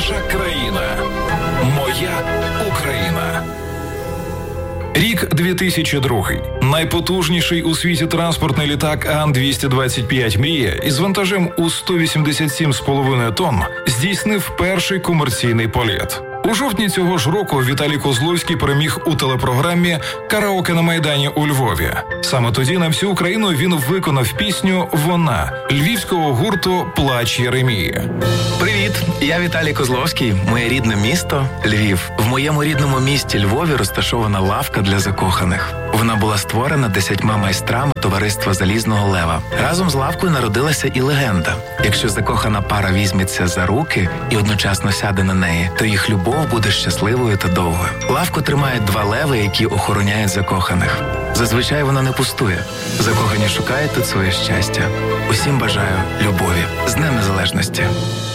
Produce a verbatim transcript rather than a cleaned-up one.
Наша країна. Моя Україна. Рік дві тисячі другий. Найпотужніший у світі транспортний літак Ан двісті двадцять п'ять «Мрія» із вантажем у сто вісімдесят сім з половиною тонн здійснив перший комерційний політ. У жовтні цього ж року Віталій Козловський переміг у телепрограмі «Караоке на Майдані» у Львові. Саме тоді на всю Україну він виконав пісню «Вона» львівського гурту «Плач Єремії». Привіт, я Віталій Козловський, моє рідне місто – Львів. В моєму рідному місті Львові розташована лавка для закоханих. Вона була створена десятьма майстрами товариства Залізного Лева. Разом з лавкою народилася і легенда. Якщо закохана пара візьметься за руки і одночасно сяде на неї, то їх любов буде щасливою та довгою. Лавку тримають два леви, які охороняють закоханих. Зазвичай вона не пустує. Закохані шукають тут своє щастя. Усім бажаю любові. З Днем Незалежності.